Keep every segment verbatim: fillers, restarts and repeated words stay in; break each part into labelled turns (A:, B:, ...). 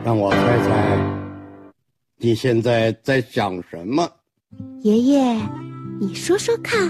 A: 让我猜猜，你现在在想什么？
B: 爷爷，你说说看。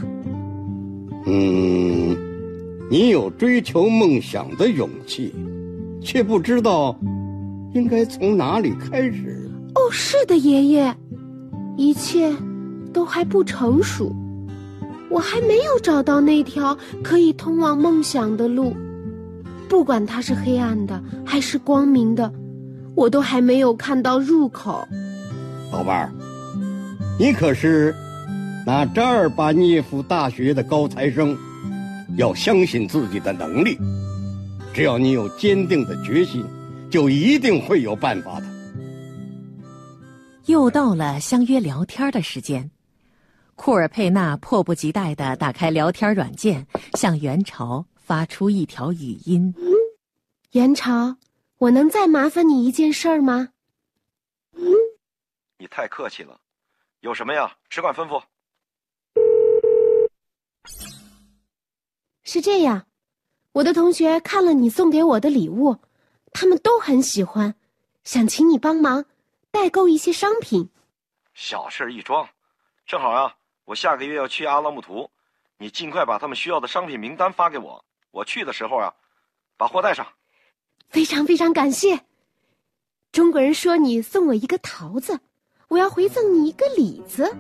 A: 嗯，你有追求梦想的勇气，却不知道应该从哪里开始。
B: 哦，是的，爷爷，一切都还不成熟，我还没有找到那条可以通往梦想的路。不管它是黑暗的还是光明的，我都还没有看到入口。
A: 宝贝儿，你可是那扎尔巴涅夫大学的高材生，要相信自己的能力。只要你有坚定的决心，就一定会有办法的。
C: 又到了相约聊天的时间，库尔佩纳迫不及待地打开聊天软件，向元朝发出一条语音。
B: 元朝，我能再麻烦你一件事儿吗？
D: 你太客气了，有什么呀？只管吩咐。
B: 是这样，我的同学看了你送给我的礼物，他们都很喜欢，想请你帮忙代购一些商品。
D: 小事一桩，正好啊，我下个月要去阿拉木图，你尽快把他们需要的商品名单发给我，我去的时候啊，把货带上。
B: 非常非常感谢。中国人说你送我一个桃子，我要回赠你一个李子。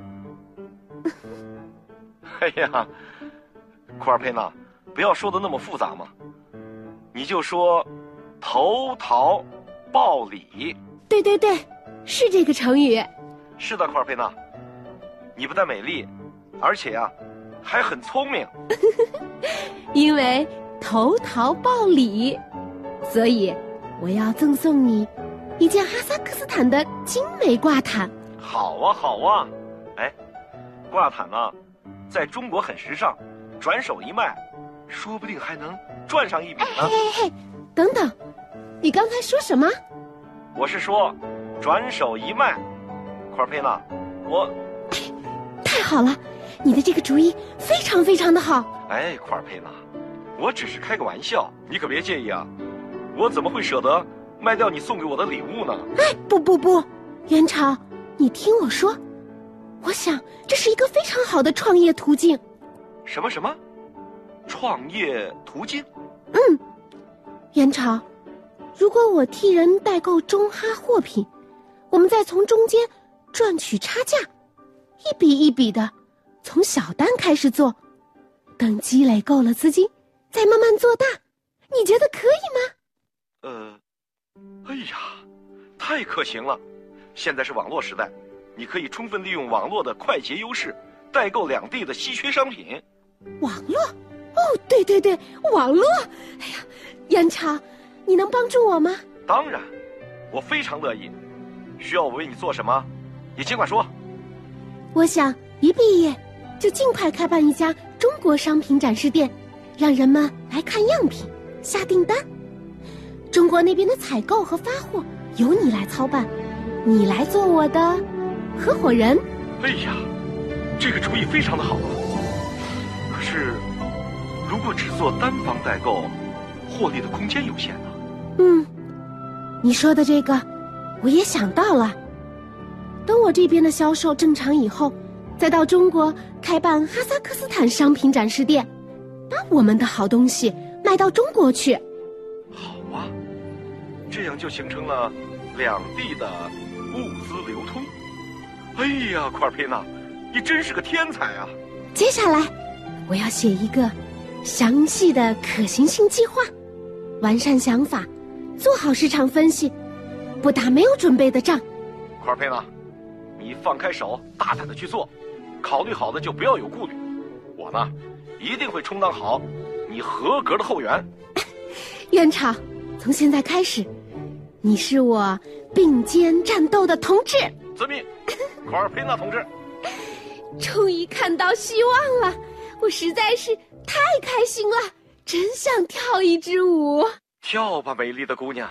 D: 哎呀，库尔佩纳，不要说的那么复杂嘛，你就说投桃报李。
B: 对对对，是这个成语。
D: 是的，库尔佩纳，你不但美丽，而且呀、啊，还很聪明。
B: 因为投桃报李，所以我要赠送你一件哈萨克斯坦的精美挂毯。
D: 好啊好啊，哎，挂毯呢，在中国很时尚，转手一卖，说不定还能赚上一笔呢。
B: 嘿嘿嘿，等等，你刚才说什么？
D: 我是说，转手一卖。库尔佩纳，我……
B: 太好了，你的这个主意非常非常的好。
D: 哎，库尔佩纳，我只是开个玩笑，你可别介意啊。我怎么会舍得卖掉你送给我的礼物呢？
B: 哎，不不不，元朝，你听我说，我想这是一个非常好的创业途径。
D: 什么什么？创业途径？
B: 嗯，元朝，如果我替人代购中哈货品，我们再从中间赚取差价，一笔一笔的从小单开始做，等积累够了资金，再慢慢做大，你觉得可以吗？
D: 呃，哎呀，太可行了！现在是网络时代，你可以充分利用网络的快捷优势，代购两地的稀缺商品。
B: 网络？哦，对对对，网络！哎呀，元朝，你能帮助我吗？
D: 当然，我非常乐意。需要我为你做什么，你尽管说。
B: 我想一毕业就尽快开办一家中国商品展示店，让人们来看样品，下订单。中国那边的采购和发货由你来操办，你来做我的合伙人。
D: 哎呀，这个主意非常的好啊！可是，如果只做单方代购，获利的空间有限啊。
B: 嗯，你说的这个，我也想到了。等我这边的销售正常以后，再到中国开办哈萨克斯坦商品展示店，把我们的好东西卖到中国去。
D: 好啊，这样就形成了两地的物资流通。哎呀，库尔佩纳，你真是个天才啊！
B: 接下来，我要写一个详细的可行性计划，完善想法，做好市场分析，不打没有准备的仗。
D: 库尔佩纳，你放开手，大胆的去做，考虑好的就不要有顾虑。我呢，一定会充当好你合格的后援。
B: 元朝，从现在开始，你是我并肩战斗的同志。
D: 遵命，库尔佩纳同志。
B: 终于看到希望了，我实在是太开心了，真想跳一支舞。
D: 跳吧，美丽的姑娘。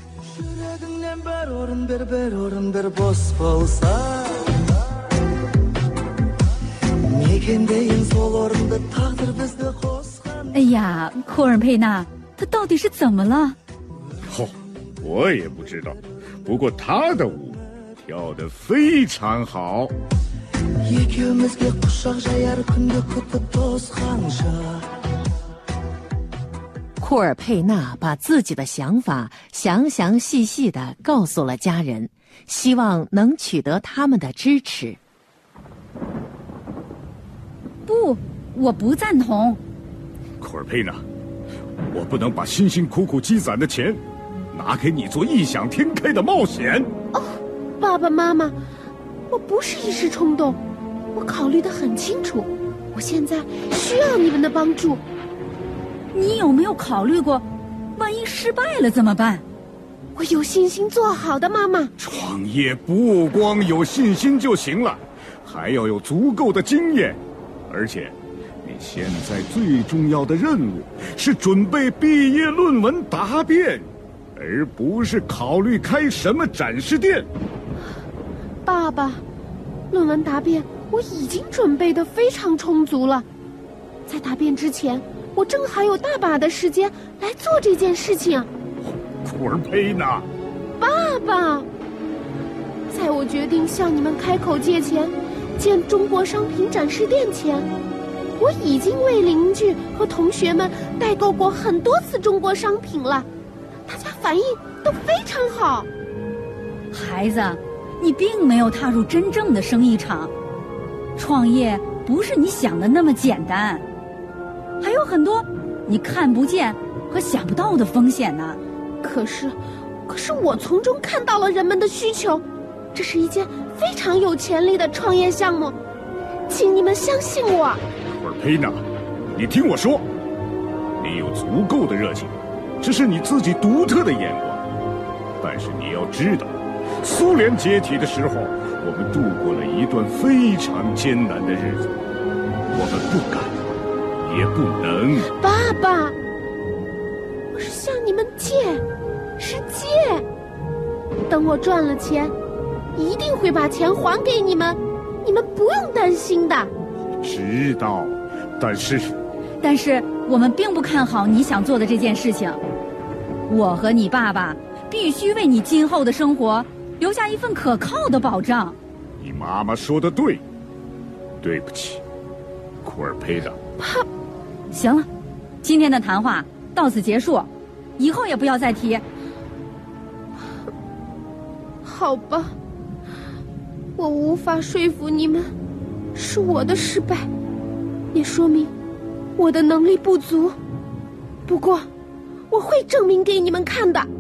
E: 哎呀，库尔佩纳，他到底是怎么了？
F: 哦，我也不知道， 不过他的舞跳得非常好。
C: 库尔佩纳把自己的想法详详细细地告诉了家人，希望能取得他们的支持。
E: 不，我不赞同。
F: 库尔佩纳，我不能把辛辛苦苦积攒的钱拿给你做异想天开的冒险。
B: 哦，爸爸妈妈，我不是一时冲动，我考虑得很清楚，我现在需要你们的帮助。
E: 你有没有考虑过，万一失败了怎么办？
B: 我有信心做好的，妈妈。
F: 创业不光有信心就行了，还要有足够的经验。而且，你现在最重要的任务是准备毕业论文答辩，而不是考虑开什么展示店。
B: 爸爸，论文答辩我已经准备得非常充足了，在答辩之前，我正好有大把的时间来做这件事情。
F: 库尔佩纳，
B: 爸爸，在我决定向你们开口借钱建中国商品展示店前，我已经为邻居和同学们代购过很多次中国商品了，大家反应都非常好。
E: 孩子，你并没有踏入真正的生意场，创业不是你想的那么简单，还有很多你看不见和想不到的风险呢。
B: 可是，可是我从中看到了人们的需求，这是一件非常有潜力的创业项目，请你们相信我。
F: 库尔佩纳，你听我说，你有足够的热情，这是你自己独特的眼光。但是你要知道，苏联解体的时候，我们度过了一段非常艰难的日子，我们不敢，也不能。
B: 爸爸，我是向你们借，是借。等我赚了钱，一定会把钱还给你们，你们不用担心的。
F: 知道，但是，
E: 但是我们并不看好你想做的这件事情。我和你爸爸必须为你今后的生活留下一份可靠的保障。
F: 你妈妈说的对，对不起，库尔佩纳。
B: 爸，
E: 行了，今天的谈话到此结束，以后也不要再提。
B: 好吧，我无法说服你们，是我的失败，也说明我的能力不足。不过，我会证明给你们看的。